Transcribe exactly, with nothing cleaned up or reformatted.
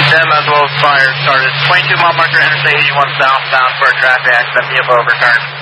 Them as well as fire started. twenty-two mile marker, Interstate eighty-one southbound for a traffic accident, vehicle overturned.